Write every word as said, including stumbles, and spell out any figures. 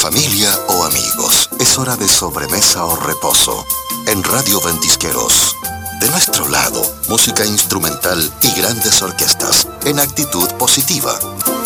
familia o amigos, es hora de sobremesa o reposo. En Radio Ventisqueros. De nuestro lado, música instrumental y grandes orquestas en actitud positiva.